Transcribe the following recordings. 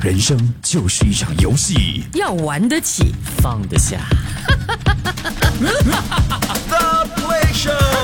人生就是一场游戏， 要玩得起， 放得下。 The Play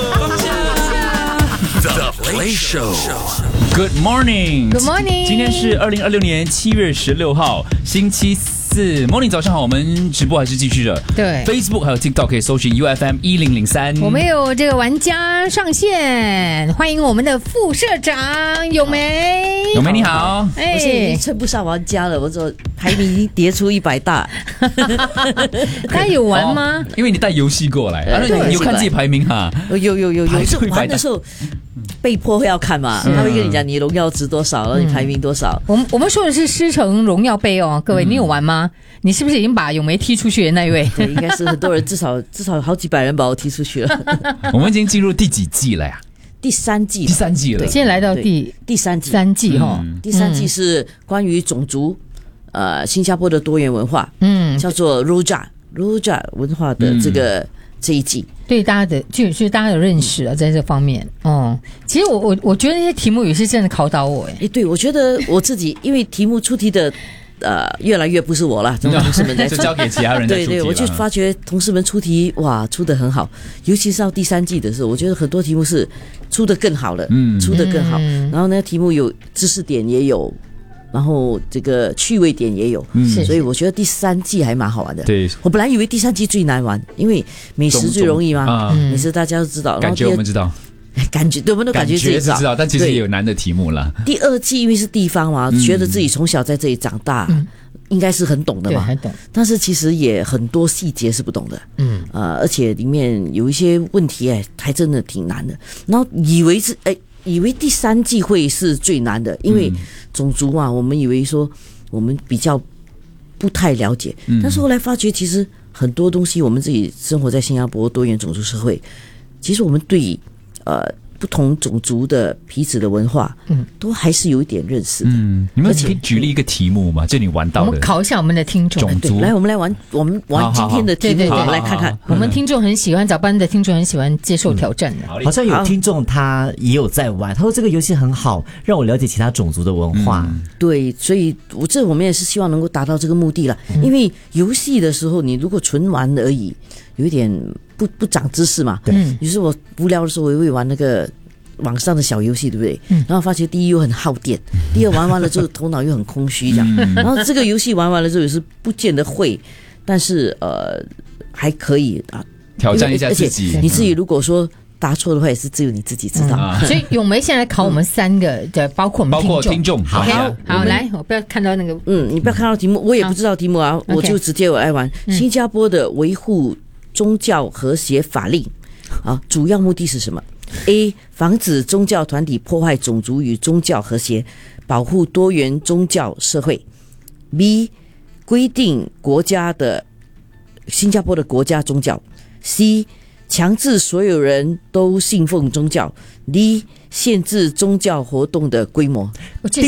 Show，The Play Show。Good morning，Good morning。 今天是2026年7月16号，星期四。Morning， 早上好，我们直播还是继续着。 对 ，Facebook 还有 TikTok 可以搜寻 UFM1003。 我们有这个玩家上线，欢迎我们的副社长咏梅。 咏梅你好， 我现在已经称不上玩家了，我说排名已经跌出100大。 他有玩吗？ 因为你带游戏过来，你有看自己排名哈？ 有，是玩的时候被迫会要看嘛，他会跟你讲你荣耀值多少，然后你排名多少。 我们说的是师承荣耀杯哦，各位，你有玩吗？你是不是已经把咏梅踢出去的那一位？ 对，应该是很多人，至少好几百人把我踢出去了。 我们已经进入第几季了呀？ 第三季了。 现在来到第三季哈。 第三季是关于种族，新加坡的多元文化，叫做 Rojak 文化的这一季。 对大家的就是大家有认识了，在这方面，其实我觉得那些题目也是真的考倒我对，我觉得我自己因为题目出题的越来越不是我了，同事们在就交给其他人在出题了。 对，我就发觉同事们出题哇出得很好，尤其是到第三季的时候，我觉得很多题目是出得更好了，出得更好。然后呢，题目有知识点也有。然后这个趣味点也有，所以我觉得第三季还蛮好玩的。 对， 我本来以为第三季最难玩，因为美食最容易嘛，美食大家都知道， 感觉我们知道， 感觉对，我们都感觉自己知道，但其实也有难的题目了。 第二季因为是地方嘛，觉得自己从小在这里长大，应该是很懂的嘛， 很懂。 但是其实也很多细节是不懂的，而且里面有一些问题还真的挺难的。然后以为第三季会是最难的，因为种族嘛，我们以为说我们比较不太了解，但是后来发觉其实很多东西我们自己生活在新加坡多元种族社会，其实我们对不同种族的彼此的文化，都还是有一点认识的。 你们可以举例一个题目嘛？这里玩到的， 我们考一下我们的听众。 对， 来，我们来玩今天的题目，我们来看看。 我们听众很喜欢，早班的听众很喜欢接受挑战的。 好像有听众他也有在玩，他说这个游戏很好，让我了解其他种族的文化。 对，所以我们也是希望能够达到这个目的了。因为游戏的时候，你如果纯玩而已，有一点不长知识嘛。于是我无聊的时候，我也会玩那个网上的小游戏，对不对？然后发觉第一又很耗电，第二玩完了之后头脑又很空虚，这样。然后这个游戏玩完了之后也是不见得会，但是还可以啊， 挑战一下自己。 而且你自己如果说答错的话，也是只有你自己知道。 所以咏梅现在考我们3个的，包括我们听众。 好， 来，我不要看到那个， 你不要看到题目，我也不知道题目啊，我就直接我来玩。新加坡的维护宗教和谐法令啊，主要目的是什么？A. 防止宗教团体破坏种族与宗教和谐，保护多元宗教社会。B. 规定新加坡的国家宗教。C. 强制所有人都信奉宗教。D. 限制宗教活动的规模。 这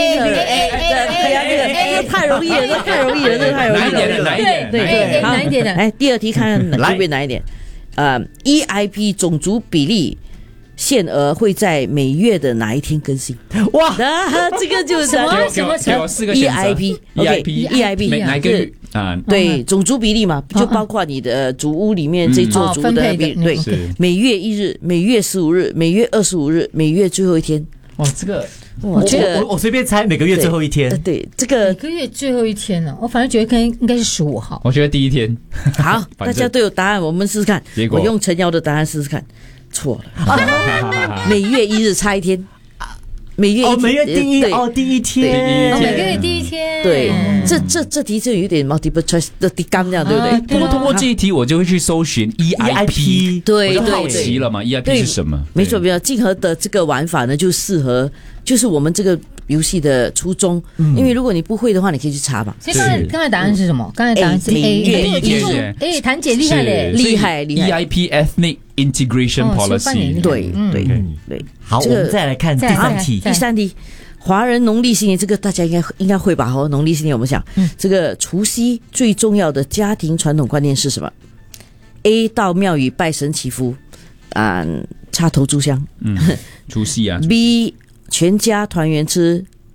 太容易了，这太容易了。 难一点的。 来，第二题看随便哪一点。EIP 种族比例限额会在每月的哪一天更新？哇，这个就是什么 4个选择 EIP 哪一个月啊？ 对，种族比例嘛，就包括你的祖屋里面这座族的对，每月1日，每月15日，每月25日，每月最后一天。 哇，这个我随便猜，每个月最后一天。 对，这个每个月最后一天呢，我反正觉得应该是15号。 我觉得第一天。 好，大家都有答案，我们试试看。我用陈瑶的答案试试看。错了，每月1日差一天，每月第一天， 每个月第一天。 对，这题就有点 multiple choice 的题干这样，对不对？ 不过通过这一题，我就会去搜寻 EIP， 对， 我就好奇了嘛 ，EIP 是什么？ 没错，竞合的这个玩法呢，就适合就是我们这个游戏的初衷，因为如果你不会的话，你可以去查吧。 所以刚才答案是什么？刚才答案是 A。谭姐厉害嘞， 厉害 ！EIP Ethnic Integration Policy。 对。 好，我们再来看第三题。 第三题，华人农历新年这个大家应该会吧？农历新年我们想，这个除夕最重要的家庭传统观念是什么 ？A. 到庙宇拜神祈福，插头炷香。 除夕啊。 B. 全家团圆吃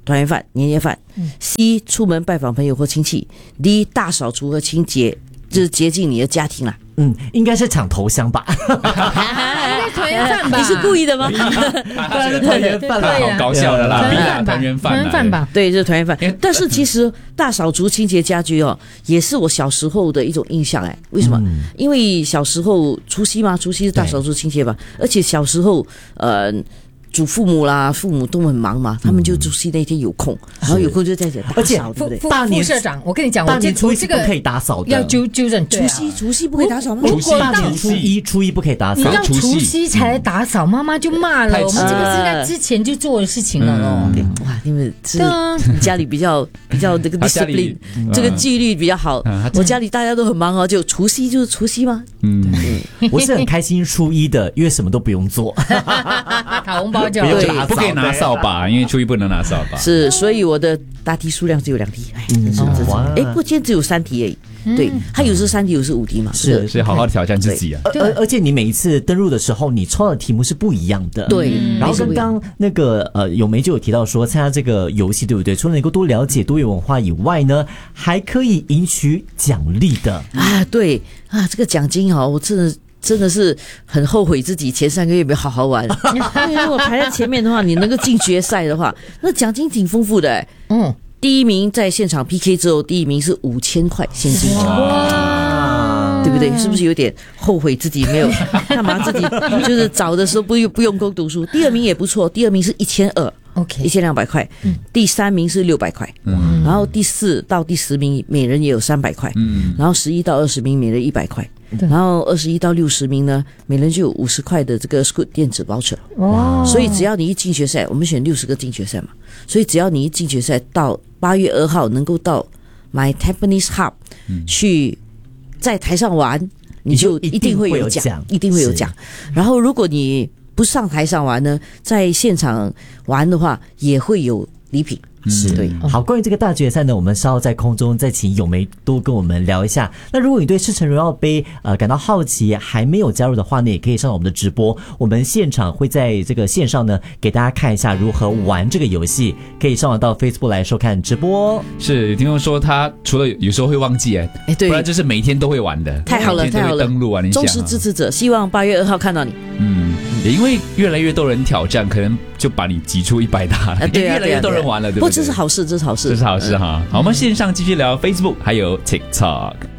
团圆饭、年夜饭；C 出门拜访朋友或亲戚；D 大扫除和清洁，就是洁净你的家庭啦。 应该是抢头香吧？ 应该团圆饭吧？ 你是故意的吗？ 当然是团圆饭啦， 好搞笑的啦， 团圆饭吧， 团圆饭， 团圆饭吧。 对，就是团圆饭。但是其实大扫除、清洁家居哦，也是我小时候的一种印象哎。为什么？因为小时候除夕嘛，除夕是大扫除清洁吧，而且小时候祖父母啦、父母都很忙嘛，他们就除夕那天有空，然后有空就在家打扫，对不对？ 副社长，我跟你讲， 大年初一这个是不可以打扫的， 要纠正。 除夕不可以打扫吗？ 大年初一不可以打扫， 你到除夕才来打扫，妈妈就骂了。我们这个是在之前就做的事情了咯。 哇，你们是家里比较这个 discipline， 这个纪律比较好。我家里大家都很忙哦，就除夕就是除夕嘛。 我是很开心初一的，因为什么都不用做， 打红包就好。 不可以拿扫把，因为初一不能拿扫把。 是，所以我的答题数量只有2题，真是。不过今天只有3题而已。对，它有时3题，有时5题嘛。 是， 所以好好挑战自己啊。 而且你每一次登入的时候，你抽的题目是不一样的。 对， 然后刚刚那个咏梅就有提到说，参加这个游戏，对不对？除了能够多了解多元文化以外呢，还可以赢取奖励的啊。对啊，这个奖金哦，我真的是很后悔自己前3个月没有好好玩。因为如果排在前面的话，你能够进决赛的话，那奖金挺丰富的。第1名在现场 PK 之后，第1名是5000块现金。哇，对不对？是不是有点后悔自己没有干嘛？自己就是早的时候不用功读书。第2名也不错，第2名是1200块，第3名是600块，然后第4到第10名每人也有300块，然后11到20名每人100块，然后21到60名呢，每人就有50块的这个 Scoot 电子voucher。所以只要你一进决赛，我们选60个进决赛嘛，所以只要你一进决赛到8月2号能够到 My Tampines Hub 去在台上玩，你就一定会有奖，一定会有奖。然后如果你不上台上玩呢，在现场玩的话也会有礼品。 是对。好，关于这个大决赛呢，我们稍后在空中再请咏梅多跟我们聊一下。那如果你对世城荣耀杯感到好奇，还没有加入的话呢，也可以上我们的直播，我们现场会在这个线上呢给大家看一下如何玩这个游戏，可以上网到 Facebook 来收看直播。 是，有听众说他除了有时候会忘记对，不然就是每天都会玩的。 太好了，太好了， 登录啊， 忠实支持者，希望8月2号看到你。 也因为越来越多人挑战，可能就把你挤出100大，越来越多人玩了，对不对？ 不，这是好事，这是好事， 这是好事哈。好，我们线上继续聊 Facebook 还有 TikTok。